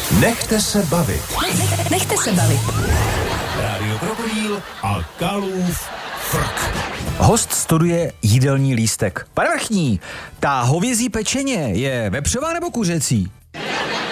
Nechte se bavit. Nechte se bavit. Rádio Krokodýl a Kalův frk. Host studuje jídelní lístek. Pane vrchní, ta hovězí pečeně je vepřová nebo kuřecí?